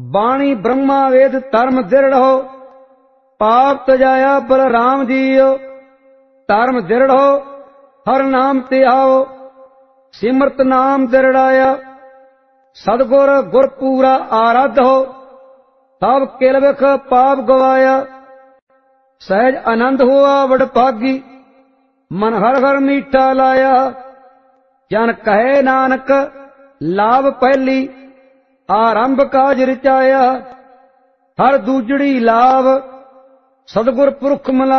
ਬਾਣੀ ਬ੍ਰਹਮਾ ਵੇਦ ਧਰਮ ਦਿਰੜੋ ਪਾਪ ਤਜਾਇਆ ਬਲਰਾਮ ਜੀਓ। ਧਰਮ ਦਿਰੜੋ ਹਰ ਨਾਮ ਤੇ ਆਓ ਸਿਮਰਤ ਨਾਮ ਦਿਰੜਾਇਆ। ਸਤਿਗੁਰ ਗੁਰ ਪੂਰਾ ਆਰਾਧ ਹੋ ਸਭ ਕਿਲ ਵਿਖ ਪਾਪ ਗਵਾਇਆ। ਸਹਿਜ ਆਨੰਦ ਹੋਆ ਵਡਭਾਗੀ ਮਨ ਹਰ ਹਰ ਮੀਠਾ ਲਾਇਆ। ਜਨ ਕਹੇ ਨਾਨਕ ਲਾਭ ਪਹਿਲੀ ਆਰੰਭ ਕਾਜ ਰਚਾਇਆ। ਹਰ ਦੂਜੜੀ ਲਾਭ ਸਤਿਗੁਰ ਪੁਰਖ ਮਿਲਾਇਆ।